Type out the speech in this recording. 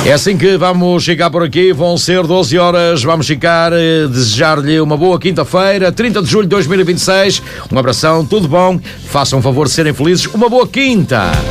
É assim que vamos chegar por aqui, vão ser 12 horas, vamos ficar, desejar-lhe uma boa quinta-feira, 30 de julho de 2026, um abração, tudo bom, façam um favor de serem felizes, uma boa quinta!